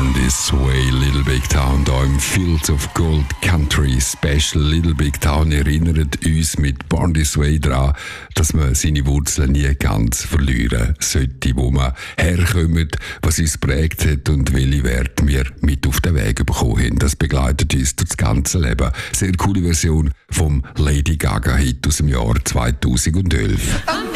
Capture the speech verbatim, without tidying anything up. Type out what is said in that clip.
Born This Way, Little Big Town, da im Fields of Gold Country Special. Little Big Town erinnert uns mit Born This Way daran, dass man seine Wurzeln nie ganz verlieren sollte, wo man herkommt, was uns prägt hat und welche Werte wir mit auf den Weg bekommen haben. Das begleitet uns durch das ganze Leben. Sehr coole Version vom Lady Gaga Hit aus dem Jahr zweitausendelf.